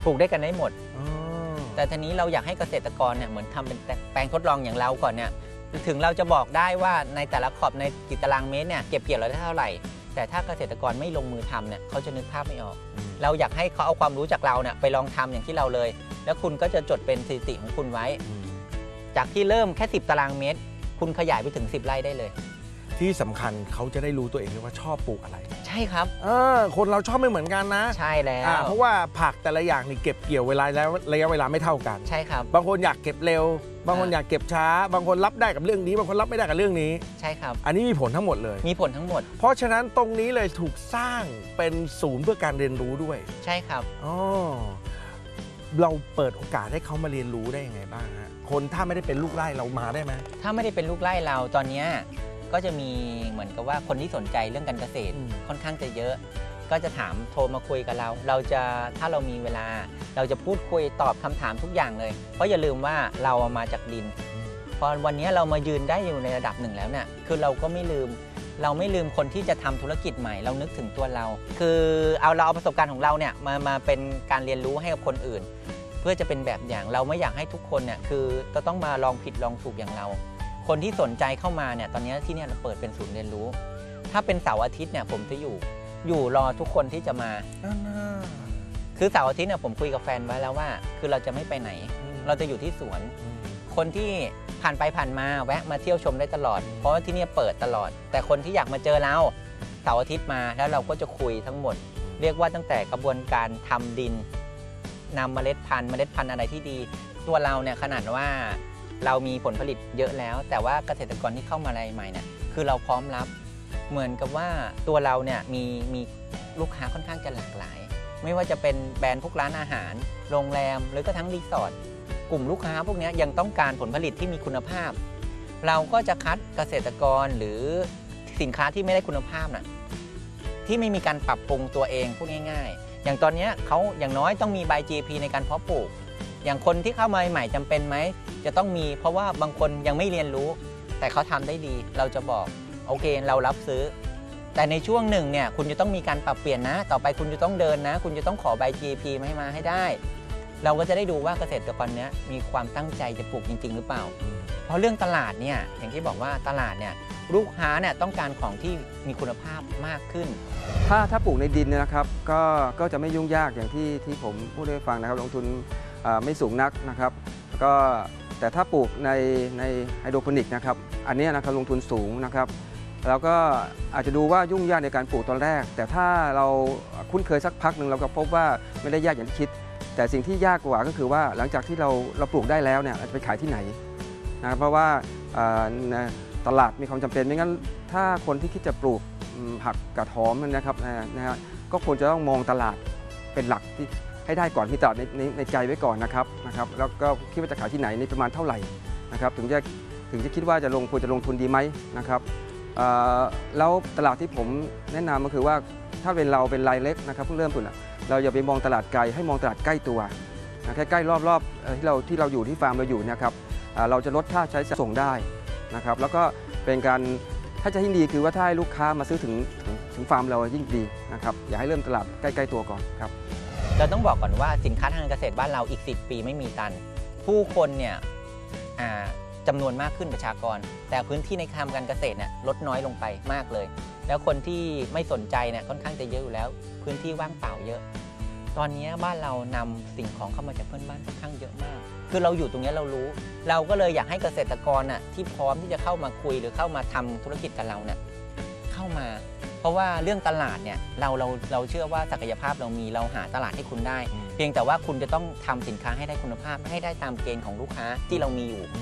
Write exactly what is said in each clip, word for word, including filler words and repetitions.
ปลูกได้กันได้หมดแต่ทีนี้เราอยากให้เกษตรกรเนี่ยเหมือนทำเป็นแปลงทดลองอย่างเราก่อนเนี่ยถึงเราจะบอกได้ว่าในแต่ละขอบในกี่ตารางเมตรเนี่ยเก็บเกี่ยวเราได้เท่าไหร่แต่ถ้าเกษตรกรไม่ลงมือทำเนี่ยเขาจะนึกภาพไม่ออกเราอยากให้เขาเอาความรู้จากเราเนี่ยไปลองทำอย่างที่เราเลยแล้วคุณก็จะจดเป็นสถิติของคุณไว้จากที่เริ่มแค่สิบตารางเมตรคุณขยายไปถึงสิบไร่ได้เลยที่สำคัญเขาจะได้รู้ตัวเองว่าชอบปลูกอะไรใช่ครับเออคนเราชอบไม่เหมือนกันนะใช่แล้วเพราะว่าผักแต่ละอย่างนี่เก็บเกี่ยวเวลาแล้วระยะเวลาไม่เท่ากันใช่ครับบางคนอยากเก็บเร็วบางคนอยากเก็บช้าบางคนรับได้กับเรื่องนี้บางคนรับไม่ได้กับเรื่องนี้ใช่ครับอันนี้มีผลทั้งหมดเลยมีผลทั้งหมดเพราะฉะนั้นตรงนี้เลยถูกสร้างเป็นศูนย์เพื่อการเรียนรู้ด้วยใช่ครับอ๋อเราเปิดโอกาสให้เขามาเรียนรู้ได้ยังไงบ้างฮะคนถ้าไม่ได้เป็นลูกไร่เรามาได้ไหมถ้าไม่ได้เป็นลูกไร่เราตอนนี้ก็จะมีเหมือนกับว่าคนที่สนใจเรื่องการเกษตรค่อนข้างจะเยอะก็จะถามโทรมาคุยกับเราเราจะถ้าเรามีเวลาเราจะพูดคุยตอบคำถามทุกอย่างเลยเพราะอย่าลืมว่าเรามาจากดินพอวันนี้เรามายืนได้อยู่ในระดับหนึ่งแล้วเนี่ยคือเราก็ไม่ลืมเราไม่ลืมคนที่จะทำธุรกิจใหม่เรานึกถึงตัวเราคือเอาเราเอาประสบการณ์ของเราเนี่ยมามาเป็นการเรียนรู้ให้กับคนอื่นเพื่อจะเป็นแบบอย่างเราไม่อยากให้ทุกคนเนี่ยคือจะต้องมาลองผิดลองถูกอย่างเราคนที่สนใจเข้ามาเนี่ยตอนนี้ที่เนี่ยเราเปิดเป็นศูนย์เรียนรู้ถ้าเป็นเสาร์อาทิตย์เนี่ยผมจะอยู่อยู่รอทุกคนที่จะมาคือเสาร์อาทิตย์เนี่ยผมคุยกับแฟนไว้แล้วว่าคือเราจะไม่ไปไหนเราจะอยู่ที่สวนคนที่ผ่านไปผ่านมาแวะมาเที่ยวชมได้ตลอดเพราะว่าที่นี่เปิดตลอดแต่คนที่อยากมาเจอเราเสาร์อาทิตย์มาแล้วเราก็จะคุยทั้งหมดเรียกว่าตั้งแต่กระบวนการทำดินนำเมล็ดพันธุ์เมล็ดพันธุ์อะไรที่ดีตัวเราเนี่ยขนาดว่าเรามีผลผลิตเยอะแล้วแต่ว่าเกษตรกรที่เข้ามาใหม่เนี่ยคือเราพร้อมรับเหมือนกับว่าตัวเราเนี่ยมีมีลูกค้าค่อนข้างจะหลากหลายไม่ว่าจะเป็นแบรนด์พวกร้านอาหารโรงแรมหรือก็ทั้งรีสอร์ทกลุ่มลูกค้าพวกนี้ยังต้องการผลผลิตที่มีคุณภาพเราก็จะคัดเกษตรกรหรือสินค้าที่ไม่ได้คุณภาพน่ะที่ไม่มีการปรับปรุงตัวเองพูดง่ายๆอย่างตอนนี้เขาอย่างน้อยต้องมีใบ จี พี ในการเพาะปลูกอย่างคนที่เข้ามาใหม่จำเป็นไหมจะต้องมีเพราะว่าบางคนยังไม่เรียนรู้แต่เขาทำได้ดีเราจะบอกโอเคเรารับซื้อแต่ในช่วงหนึ่งเนี่ยคุณจะต้องมีการปรับเปลี่ยนนะต่อไปคุณจะต้องเดินนะคุณจะต้องขอใบ จี พี มาให้มาให้ได้เราก็จะได้ดูว่าเกษตรกรเนี้ยมีความตั้งใจจะปลูกจริงๆหรือเปล่าเพราะเรื่องตลาดเนี่ยอย่างที่บอกว่าตลาดเนี่ยลูกค้าเนี่ยต้องการของที่มีคุณภาพมากขึ้นถ้าถ้าปลูกในดินเนี่ยนะครับก็ก็จะไม่ยุ่งยากอย่างที่ที่ผมพูดให้ฟังนะครับลงทุนไม่สูงนักนะครับก็แต่ถ้าปลูกในในไฮโดรโปนิกนะครับอันนี้นะครับลงทุนสูงนะครับแล้วก็อาจจะดูว่ายุ่งยากในการปลูกตอนแรกแต่ถ้าเราคุ้นเคยสักพักหนึ่งเราก็พบว่าไม่ได้ยากอย่างที่คิดแต่สิ่งที่ยากกว่าก็คือว่าหลังจากที่เราเราปลูกได้แล้วเนี่ยเราจะไปขายที่ไหนนะเพราะว่าตลาดมีความจำเป็นไม่งั้นถ้าคนที่คิดจะปลูกผักกาดหอมนะครับนะฮะก็ควรจะต้องมองตลาดเป็นหลักที่ให้ได้ก่อนที่ตลาดในในในใจไว้ก่อนนะครับนะครับแล้วก็คิดว่าจะขายที่ไหนในประมาณเท่าไหร่นะครับถึงจะถึงจะคิดว่าจะลงควรจะลงทุนดีไหมนะครับแล้วตลาดที่ผมแนะนำก็คือว่าถ้าเป็นเราเป็นรายเล็กนะครับเพิ่งเริ่มต้นเราอย่าไปมองตลาดไกลให้มองตลาดใกล้ตัวแค่ใกล้รอบๆที่เราที่เราอยู่ที่ฟาร์มเราอยู่นะครับเราจะลดค่าใช้ส่งได้นะครับแล้วก็เป็นการถ้าจะยิ่งดีคือว่าถ้าให้ลูกค้ามาซื้อถึงถึงฟาร์มเรายิ่งดีนะครับอย่าให้เริ่มตลาดใกล้ๆตัวก่อนครับเราต้องบอกก่อนว่าสินค้าทางการเกษตรบ้านเราอีกสิบปีไม่มีตันผู้คนเนี่ยจำนวนมากขึ้นประชากรแต่พื้นที่ในทำการเกษตรเนี่ยลดน้อยลงไปมากเลยแล้วคนที่ไม่สนใจเนี่ยค่อนข้างจะเยอะอยู่แล้วพื้นที่ว่างเปล่าเยอะตอนนี้บ้านเรานำสิ่งของเข้ามาจากเพื่อนบ้านค่อนข้างเยอะมากคือเราอยู่ตรงนี้เรารู้เราก็เลยอยากให้เกษตรกรน่ะที่พร้อมที่จะเข้ามาคุยหรือเข้ามาทำธุรกิจกับเราเนี่ยเข้ามาเพราะว่าเรื่องตลาดเนี่ยเราเราเราเชื่อว่าศักยภาพเรามีเราหาตลาดให้คุณได้เพียงแต่ว่าคุณจะต้องทำสินค้าให้ได้คุณภาพให้ได้ตามเกณฑ์ของลูกค้าที่เรามีอยู่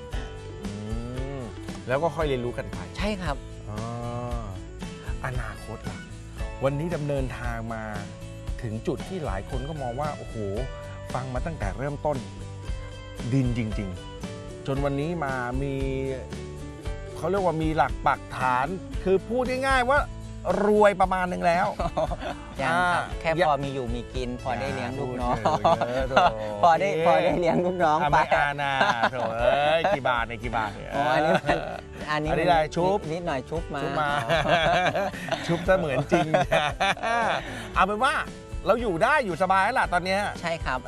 แล้วก็ค่อยเรียนรู้กันไปใช่ครับอนาคตล่ะวันนี้ดำเนินทางมาถึงจุดที่หลายคนก็มองว่าโอ้โหฟังมาตั้งแต่เริ่มต้นดินจริงๆจนวันนี้มามีเขาเรียกว่ามีหลักปักฐานคือพูดง่ายๆว่ารวยประมาณหนึ่งแล้วยังครับแค่พอมีอยู่มีกินพอได้เลี้ยงลูกน้องพอได้พอได้เลี้ยงลูกน้องไปอาณาโถเอ้ยกี่บาทในกี่บาทเนี่ยอันนี้อันนี้ได้ชุบนิดหน่อยชุบมาชุบมาชุบเสมือนจริงเอาเป็นว่าเราอยู่ได้อยู่สบายแล้วล่ะตอนเนี้ยใช่ครับ